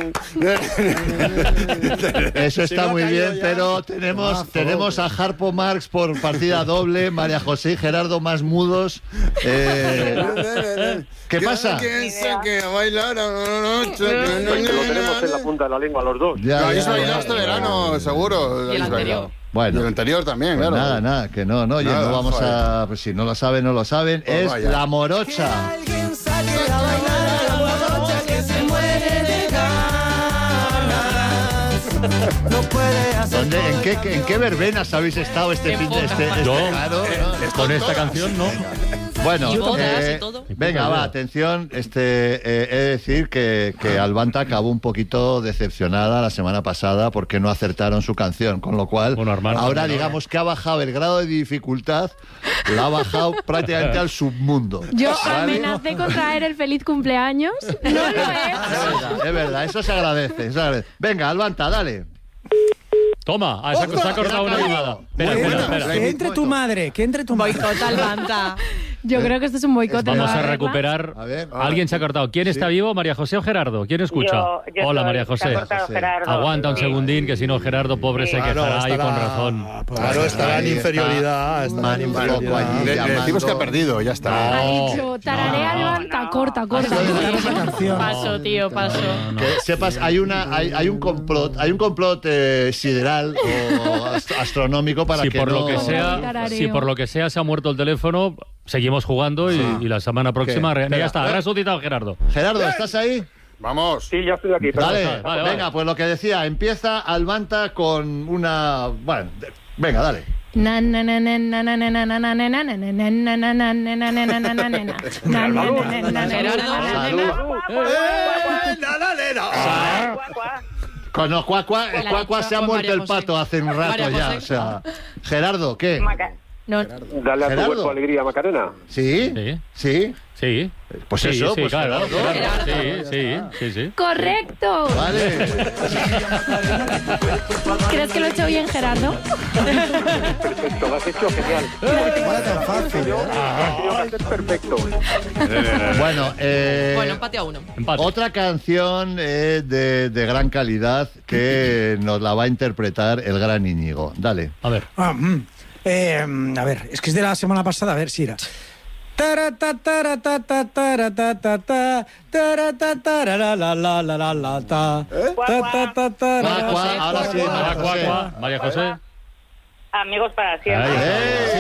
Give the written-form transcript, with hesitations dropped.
Eso está muy bien, pero tenemos a Harpo Marx por partida doble, María José y Gerardo más mudos. ¿Qué pasa? Que bailar Lo tenemos en la punta de la lengua los dos. Ya habéis bailado este verano, seguro. Y el anterior. Bueno, Y el anterior también, pues claro. nada, que no, oye, Nada, no vamos joder. a... Pues si no lo saben, no lo saben. Pues Es vaya. La Morocha. ¿En qué verbenas habéis estado este fin de Yo, verano? con esta canción, no. Bueno, Y bodas y todo. venga, va, atención. He de decir que Albanta acabó un poquito decepcionada la semana pasada porque no acertaron su canción, con lo cual Bueno, Armando, ahora no. digamos que ha bajado el grado de dificultad, la ha bajado prácticamente al submundo. Yo ¿vale? amenacé con traer el feliz cumpleaños. No lo he hecho. Es verdad, eso se agradece, Venga, Albanta, dale. Toma, se ha cortado una llamada. Espera. Que entre tu madre, Boicot al Banta. Yo creo que esto es un boicot. Vamos ¿no? a recuperar. A ver. Alguien se ha cortado. ¿Quién está vivo? ¿María José o Gerardo? ¿Quién escucha? Yo Hola, soy, María se ha José. cortado Gerardo. Aguanta un Sí. segundín, que si no, Gerardo, pobre, Sí. se quejará y con razón. Claro, estará en inferioridad. está Man, un poco allí Le llamando. decimos que ha perdido, ya está. Ha dicho, tararea Albanta, corta. esa canción. Paso, tío, paso. Que sepas, hay un complot sideral o astronómico para Si que por no... lo que sea, Tarareo. si por lo que sea se ha muerto el teléfono, seguimos jugando y la semana próxima Espera, ya está. Ha resucitado Gerardo. Gerardo, ¿estás ahí? Vamos. Sí, ya estoy aquí. Dale, vale. venga, pues lo que decía, empieza Albanta con una... Bueno, venga, dale. Con Cuacua se ha muerto el pato hace un rato María ya, José. o sea... Gerardo, ¿qué? No, Dale a tu Gerardo. cuerpo alegría, Macarena. ¿Sí? Sí. ¿Sí? Sí. Pues Sí, eso, sí, pues claro. Gerardo. Sí. correcto. Vale. ¿Crees que lo he hecho bien, Gerardo? Perfecto, lo has hecho genial. Era tan fácil. Yo creo que haces perfecto. Bueno, Bueno, empate a uno. Empate. otra canción de gran calidad que nos la va a interpretar el gran Íñigo. Dale. A ver. A ver, es que es de la semana pasada, a ver si era. Ahora sí, María José. María José. Amigos para siempre. Ahí.